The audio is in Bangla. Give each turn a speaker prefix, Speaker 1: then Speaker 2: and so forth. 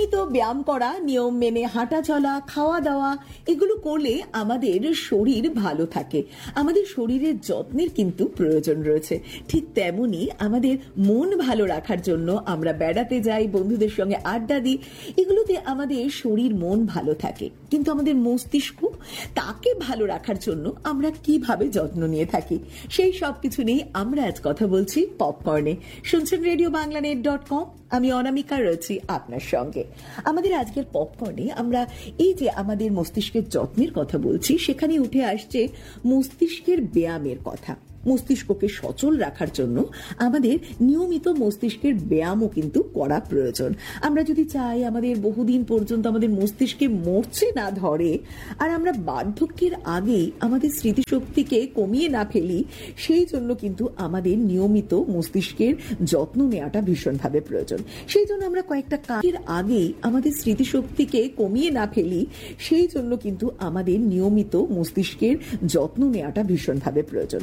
Speaker 1: নিয়মিত ব্যায়াম করা, নিয়ম মেনে হাঁটা চলা, খাওয়া দাওয়া এগুলো করলে আমাদের শরীর ভালো থাকে। আমাদের শরীরের যত্নের কিন্তু প্রয়োজন রয়েছে। ঠিক তেমনি আমাদের মন ভালো রাখার জন্য আমরা বেড়াতে যাই, বন্ধুদের সঙ্গে আড্ডা দিই, এগুলোতে আমাদের শরীর মন ভালো থাকে। কিন্তু আমাদের মস্তিষ্ক, তাকে ভালো রাখার জন্য আমরা কিভাবে যত্ন নিয়ে থাকি, সেই সব কিছু নিয়ে আমরা আজ কথা বলছি পপকর্নে। শুনছেন রেডিও বাংলানেট.com, আমি অনামিকা রয়েছি আপনার সঙ্গে। আমাদের আজকের পপকর্নে আমরা এই যে আমাদের মস্তিষ্কের যত্নের কথা বলছি, সেখানে উঠে আসছে মস্তিষ্কের ব্যায়ামের কথা। মস্তিষ্ককে সচল রাখার জন্য আমাদের নিয়মিত মস্তিষ্কের ব্যায়ামও কিন্তু করা প্রয়োজন। আমরা যদি চাই আমাদের বহুদিন পর্যন্ত আমাদের মস্তিষ্কে মরচে না ধরে, আর আমরা বার্ধক্যের আগেই আমাদের স্মৃতিশক্তিকে কমিয়ে না ফেলি, সেই জন্য কিন্তু আমাদের নিয়মিত মস্তিষ্কের যত্ন নেওয়াটা ভীষণভাবে প্রয়োজন। সেই জন্য আমরা কয়েকটা কাজের আগেই আমাদের স্মৃতিশক্তিকে কমিয়ে না ফেলি, সেই জন্য কিন্তু আমাদের নিয়মিত মস্তিষ্কের যত্ন নেওয়াটা ভীষণভাবে প্রয়োজন।